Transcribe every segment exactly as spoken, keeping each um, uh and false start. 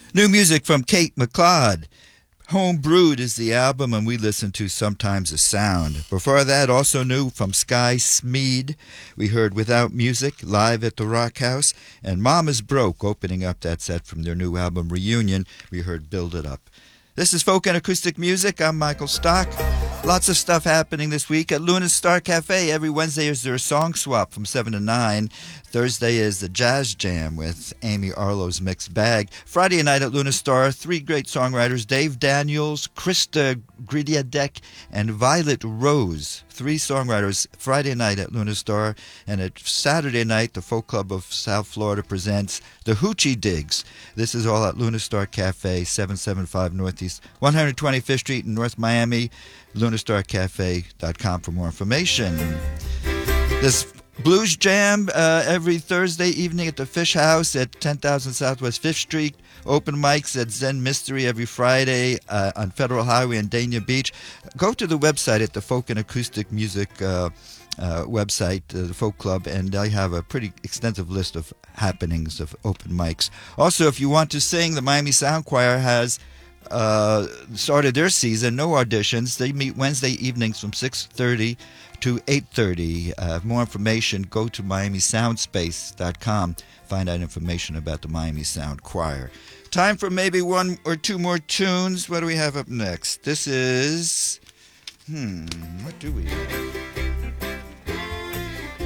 New music from Kate McLeod. Home Brewed is the album, and we listen to Sometimes a Sound. Before that, also new from Sky Smeed, we heard Without Music, live at the Rock House, and Mama's Broke, opening up that set from their new album Reunion, we heard Build It Up. This is Folk and Acoustic Music. I'm Michael Stock. Lots of stuff happening this week at Luna Star Cafe. Every Wednesday is their song swap from seven to nine. Thursday is the Jazz Jam with Amy Arlo's Mixed Bag. Friday night at Luna Star, three great songwriters, Dave Daniels, Krista Gridiadek, and Violet Rose. Three songwriters Friday night at Luna Star. And at Saturday night, the Folk Club of South Florida presents the Hoochie Digs. This is all at Luna Star Cafe, seven seventy-five Northeast one hundred twenty-fifth Street in North Miami. lunastar cafe dot com for more information. This Blues Jam uh, every Thursday evening at the Fish House at ten thousand Southwest fifth Street. Open mics at Zen Mystery every Friday uh, on Federal Highway in Dania Beach. Go to the website at the Folk and Acoustic Music uh, uh, website, uh, the Folk Club, and I have a pretty extensive list of happenings of open mics. Also, if you want to sing, the Miami Sound Choir has uh, started their season, no auditions. They meet Wednesday evenings from six thirty to eight thirty. Uh, more information, go to miami sound space dot com. Find out information about the Miami Sound Choir. Time for maybe one or two more tunes. What do we have up next? This is... Hmm, what do we have?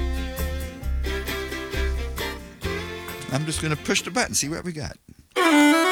I'm just going to push the button, see what we got.